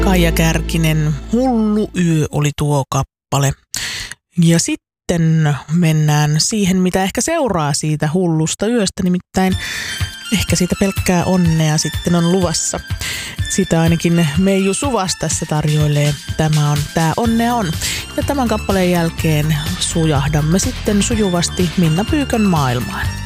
Kaija Kärkinen, Hullu yö oli tuo kappale. Ja sitten mennään siihen, mitä ehkä seuraa siitä hullusta yöstä, nimittäin ehkä siitä pelkkää onnea sitten on luvassa. Sitä ainakin Meiju Suvas tässä tarjoilee. Tää onnea on. Ja tämän kappaleen jälkeen sujahdamme sitten sujuvasti Minna Pyykön maailmaan.